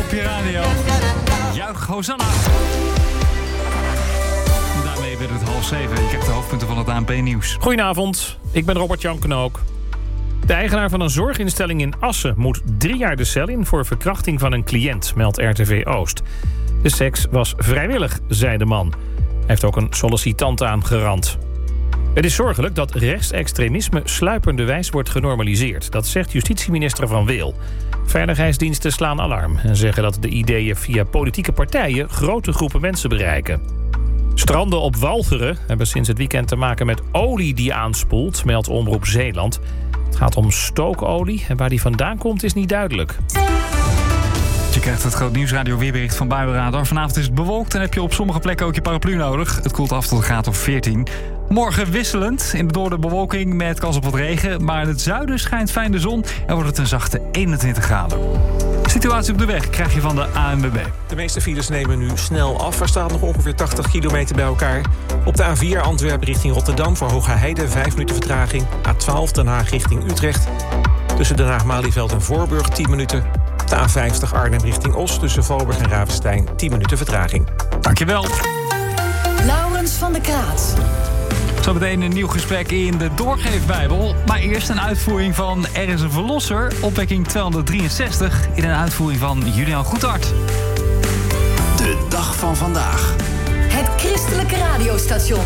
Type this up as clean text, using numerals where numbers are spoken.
op je radio. Juich Hosanna. Daarmee werd het 6:30. Je krijgt de hoofdpunten van het ANP-nieuws. Goedenavond, ik ben Robert-Jan Knook. De eigenaar van een zorginstelling in Assen moet 3 jaar de cel in voor verkrachting van een cliënt, meldt RTV Oost. De seks was vrijwillig, zei de man. Hij heeft ook een sollicitant aangerand. Het is zorgelijk dat rechtsextremisme sluipenderwijs wordt genormaliseerd. Dat zegt justitieminister Van Wil. Veiligheidsdiensten slaan alarm en zeggen dat de ideeën via politieke partijen grote groepen mensen bereiken. Stranden op Walcheren hebben sinds het weekend te maken met olie die aanspoelt, meldt Omroep Zeeland. Het gaat om stookolie en waar die vandaan komt is niet duidelijk. Je krijgt het Groot Nieuwsradio weerbericht van Buienradar. Vanavond is het bewolkt en heb je op sommige plekken ook je paraplu nodig. Het koelt af tot een graad of 14. Morgen wisselend. In het noorden bewolking met kans op wat regen. Maar in het zuiden schijnt fijn de zon en wordt het een zachte 21 graden. Situatie op de weg krijg je van de ANWB. De meeste files nemen nu snel af. Er staat nog ongeveer 80 kilometer bij elkaar. Op de A4 Antwerpen richting Rotterdam voor Hoge Heide 5 minuten vertraging. A12 Den Haag richting Utrecht. Tussen Den Haag-Malieveld en Voorburg 10 minuten. De A50 Arnhem richting Os tussen Valburg en Ravenstein 10 minuten vertraging. Dankjewel. Laurens van der Kraat. Zometeen een nieuw gesprek in de Doorgeefbijbel. Maar eerst een uitvoering van Er is een Verlosser, opwekking 263... in een uitvoering van Julian Goedhart. De dag van vandaag. Het christelijke radiostation.